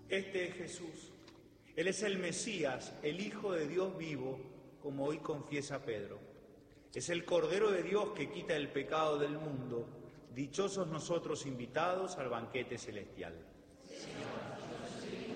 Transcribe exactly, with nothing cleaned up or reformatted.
Este es Jesús. Él es el Mesías, el Hijo de Dios vivo, como hoy confiesa Pedro. Es el Cordero de Dios que quita el pecado del mundo. Dichosos nosotros invitados al banquete celestial. Señor, yo soy